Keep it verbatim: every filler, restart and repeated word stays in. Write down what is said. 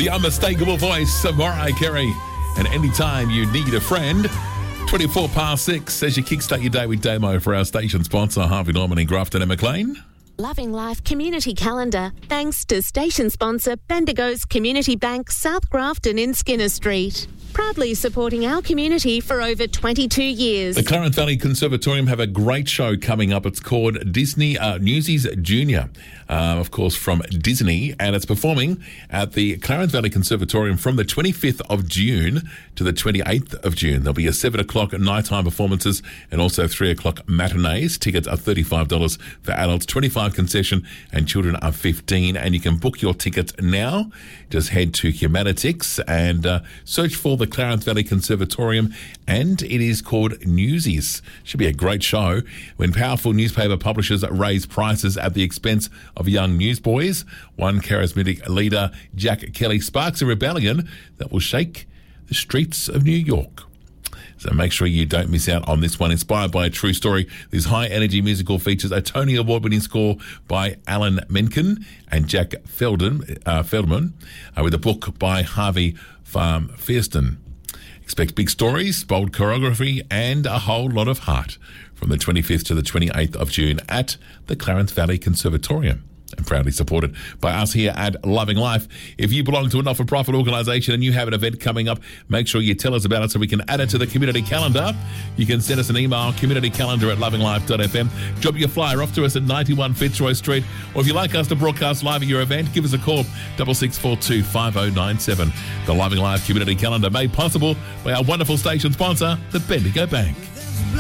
The unmistakable voice of Mariah Carey. And anytime you need a friend, twenty-four past six as you kickstart your day with Damo for our station sponsor, Harvey Norman in Grafton and McLean. Loving Life Community Calendar, thanks to station sponsor Bendigo's Community Bank, South Grafton in Skinner Street. Proudly supporting our community for over twenty-two years. The Clarence Valley Conservatorium have a great show coming up. It's called Disney uh, Newsies Junior, uh, of course, from Disney, and it's performing at the Clarence Valley Conservatorium from the twenty-fifth of June to the twenty-eighth of June. There'll be a seven o'clock nighttime performances and also three o'clock matinees. Tickets are thirty-five dollars for adults, twenty-five dollars concession, and children are fifteen dollars. And you can book your tickets now. Just head to Humanitix and uh, search for the Clarence Valley Conservatorium, and it is called Newsies. Should be a great show when powerful newspaper publishers raise prices at the expense of young newsboys. One charismatic leader, Jack Kelly, sparks a rebellion that will shake the streets of New York. So make sure you don't miss out on this one. Inspired by a true story, this high-energy musical features a Tony Award-winning score by Alan Menken and Jack Feldman, uh, Feldman uh, with a book by Harvey um, Fierstein. Expect big stories, bold choreography, and a whole lot of heart from the twenty-fifth to the twenty-eighth of June at the Clarence Valley Conservatorium. And proudly supported by us here at Loving Life. If you belong to a not-for-profit organisation and you have an event coming up, make sure you tell us about it so we can add it to the community calendar. You can send us an email, communitycalendar at lovinglife dot f m. Drop your flyer off to us at ninety-one Fitzroy Street. Or if you'd like us to broadcast live at your event, give us a call, six six four two, five oh nine seven. The Loving Life Community Calendar made possible by our wonderful station sponsor, the Bendigo Bank.